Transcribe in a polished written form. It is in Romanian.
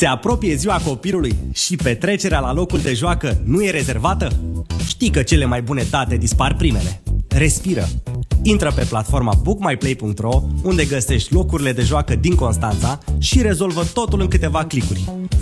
Se apropie ziua copilului și petrecerea la locul de joacă nu e rezervată? Știi că cele mai bune date dispar primele. Respiră! Intră pe platforma bookmyplay.ro, unde găsești locurile de joacă din Constanța și rezolvă totul în câteva clicuri.